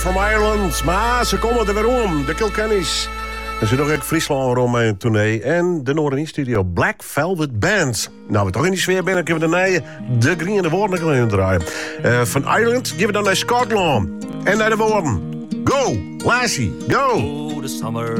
from Ireland. Maar ze komen er weer om, de Kilkennys. Er zit ook Friesland rond mijn tournee. En de Noordernie Studio Black Velvet Band. Nou, we toch in die sfeer binnen, kunnen we daarna de Green de woorden kunnen draaien. Van Ireland geven we dan naar Scotland. En naar de woorden. Go, Lassie, go! Oh, the summer